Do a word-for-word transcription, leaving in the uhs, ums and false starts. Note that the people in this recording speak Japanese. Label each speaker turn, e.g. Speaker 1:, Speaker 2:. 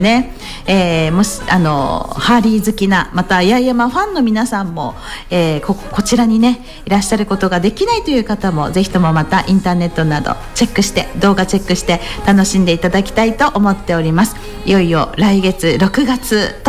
Speaker 1: ね、えー、もしあのハーリー好きな、また八重山ファンの皆さんも、えー、こ, こちらにねいらっしゃることができないという方も、ぜひともまたインターネットなどチェックして、動画チェックして楽しんでいただきたいと思っております。いよいよ来月ろくがつと